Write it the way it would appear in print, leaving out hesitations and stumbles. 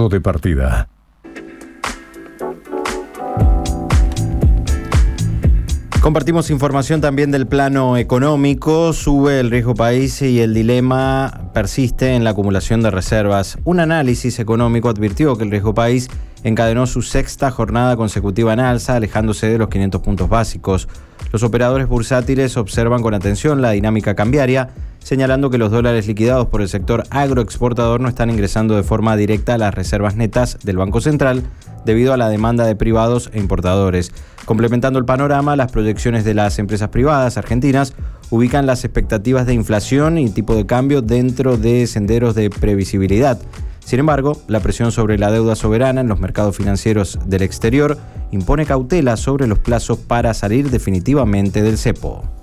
Punto de partida. Compartimos información también del plano económico. Sube el riesgo país y el dilema persiste en la acumulación de reservas. Un análisis económico advirtió que el riesgo país encadenó su sexta jornada consecutiva en alza, alejándose de los 500 puntos básicos. Los operadores bursátiles observan con atención la dinámica cambiaria, señalando que los dólares liquidados por el sector agroexportador no están ingresando de forma directa a las reservas netas del Banco Central debido a la demanda de privados e importadores. Complementando el panorama, las proyecciones de las empresas privadas argentinas ubican las expectativas de inflación y tipo de cambio dentro de senderos de previsibilidad. Sin embargo, la presión sobre la deuda soberana en los mercados financieros del exterior impone cautela sobre los plazos para salir definitivamente del cepo.